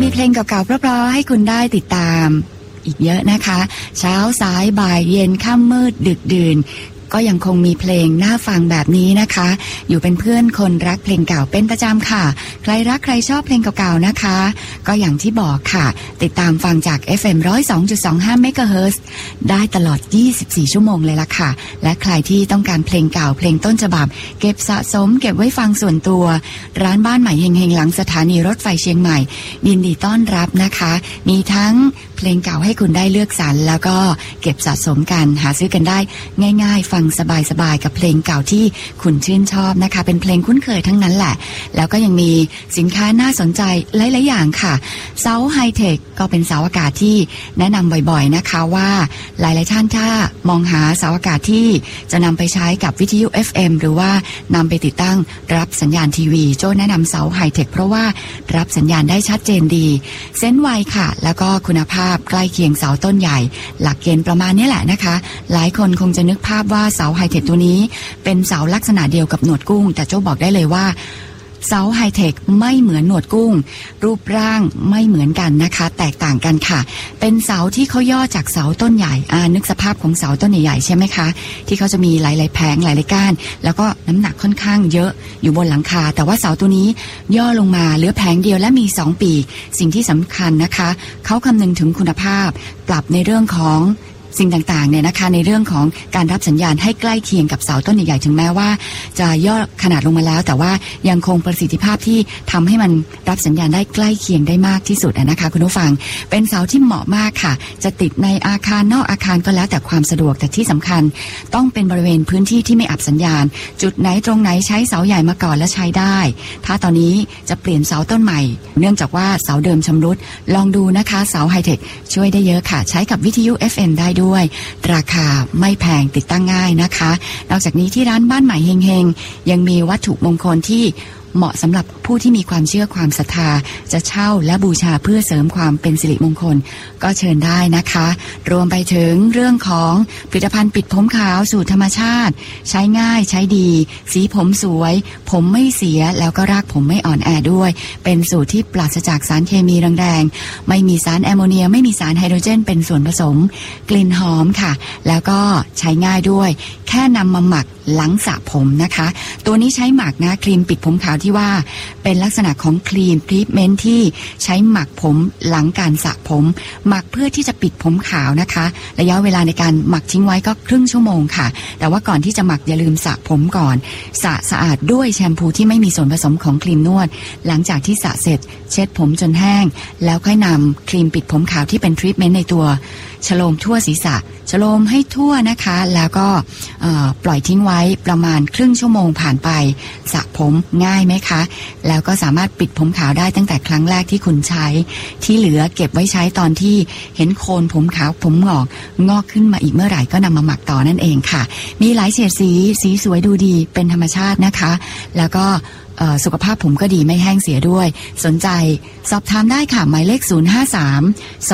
มีเพลงเก่าๆเพราะๆให้คุณได้ติดตามอีกเยอะนะคะเช้าสายบ่ายเย็นค่ำมืดดึกดื่นก็ยังคงมีเพลงน่าฟังแบบนี้นะคะอยู่เป็นเพื่อนคนรักเพลงเก่าเป็นประจำค่ะใครรักใครชอบเพลงเก่าๆนะคะก็อย่างที่บอกค่ะติดตามฟังจาก FM 102.25 MHz ได้ตลอด24ชั่วโมงเลยล่ะค่ะและใครที่ต้องการเพลงเก่าเพลงต้นฉบับเก็บสะสมเก็บไว้ฟังส่วนตัวร้านบ้านใหม่เฮงๆหลังสถานีรถไฟเชียงใหม่ยินดีต้อนรับนะคะมีทั้งเพลงเก่าให้คุณได้เลือกสรรแล้วก็เก็บสะสมกันหาซื้อกันได้ง่ายๆฟังสบายๆกับเพลงเก่าที่คุณชื่นชอบนะคะเป็นเพลงคุ้นเคยทั้งนั้นแหละแล้วก็ยังมีสินค้าน่าสนใจหลายๆอย่างค่ะเสาไฮเทคก็เป็นเสาอากาศที่แนะนำบ่อยๆนะคะว่าหลายๆท่านถ้ามองหาเสาอากาศที่จะนำไปใช้กับวิทยุ FM หรือว่านำไปติดตั้งรับสัญญาณทีวีโจ้แนะนำเสาไฮเทคเพราะว่ารับสัญญาณได้ชัดเจนดีเส้นไวค่ะแล้วก็คุณภาพใกล้เคียงเสาต้นใหญ่หลักเกณฑ์ประมาณนี้แหละนะคะหลายคนคงจะนึกภาพว่าเสาไฮเทคตัวนี้เป็นเสาลักษณะเดียวกับหนวดกุ้งแต่โจ้บอกได้เลยว่าเสาไฮเทคไม่เหมือนหนวดกุ้งรูปร่างไม่เหมือนกันนะคะแตกต่างกันค่ะเป็นเสาที่เขาย่อจากเสาต้นใหญ่นึกสภาพของเสาต้นใหญ่ๆใช่ไหมคะที่เขาจะมีหลายๆแผงหลายๆก้านแล้วก็น้ำหนักค่อนข้างเยอะอยู่บนหลังคาแต่ว่าเสาตัวนี้ย่อลงมาเหลือแผงเดียวและมี2ปีกสิ่งที่สำคัญนะคะเขาคำนึงถึงคุณภาพปรับในเรื่องของสิ่งต่างๆเนี่ยนะคะในเรื่องของการรับสัญญาณให้ใกล้เคียงกับเสาต้นใหญ่ๆถึงแม้ว่าจะย่อขนาดลงมาแล้วแต่ว่ายังคงประสิทธิภาพที่ทำให้มันรับสัญญาณได้ใกล้เคียงได้มากที่สุดนะคะคุณผู้ฟังเป็นเสาที่เหมาะมากค่ะจะติดในอาคารนอกอาคารก็แล้วแต่ความสะดวกแต่ที่สำคัญต้องเป็นบริเวณพื้นที่ที่ไม่อับสัญญาณจุดไหนตรงไหนใช้เสาใหญ่มาก่อนและใช้ได้ถ้าตอนนี้จะเปลี่ยนเสาต้นใหม่เนื่องจากว่าเสาเดิมชำรุดลองดูนะคะเสาไฮเทคช่วยได้เยอะค่ะใช้กับวิทยุ FM ได้ด้วยราคาไม่แพงติดตั้งง่ายนะคะนอกจากนี้ที่ร้านบ้านใหม่เฮงๆยังมีวัตถุมงคลที่เหมาะสำหรับผู้ที่มีความเชื่อความศรัทธาจะเช่าและบูชาเพื่อเสริมความเป็นสิริมงคลก็เชิญได้นะคะรวมไปถึงเรื่องของผลิตภัณฑ์ปิดผมขาวสูตรธรรมชาติใช้ง่ายใช้ดีสีผมสวยผมไม่เสียแล้วก็รากผมไม่อ่อนแอด้วยเป็นสูตรที่ปราศจากสารเคมีแรงๆไม่มีสารแอมโมเนียไม่มีสารไฮโดรเจนเป็นส่วนผสมกลิ่นหอมค่ะแล้วก็ใช้ง่ายด้วยแค่นำมาหมักหลังสระผมนะคะตัวนี้ใช้หมักนะครีมปิดผมขาวที่ว่าเป็นลักษณะของครีมทรีทเมนต์ที่ใช้หมักผมหลังการสระผมหมักเพื่อที่จะปิดผมขาวนะคะระยะเวลาในการหมักทิ้งไว้ก็ครึ่งชั่วโมงค่ะแต่ว่าก่อนที่จะหมักอย่าลืมสระผมก่อนสระสะอาดด้วยแชมพูที่ไม่มีส่วนผสมของครีมนวดหลังจากที่สระเสร็จเช็ดผมจนแห้งแล้วค่อยนำครีมปิดผมขาวที่เป็นทรีทเมนต์ในตัวฉโลมทั่วศีรษะฉโลมให้ทั่วนะคะแล้วก็ปล่อยทิ้งไว้ประมาณครึ่งชั่วโมงผ่านไปสระผมง่ายไหมคะแล้วก็สามารถปิดผมขาวได้ตั้งแต่ครั้งแรกที่คุณใช้ที่เหลือเก็บไว้ใช้ตอนที่เห็นโคนผมขาวผมงอกขึ้นมาอีกเมื่อไหร่ก็นำมาหมักต่อนั่นเองค่ะมีหลายเฉดสีสวยดูดีเป็นธรรมชาตินะคะแล้วก็สุขภาพผมก็ดีไม่แห้งเสียด้วยสนใจสอบถามได้ค่ะหมายเลข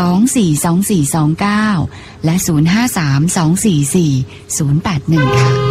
053-242429และ053-244-081ค่ะ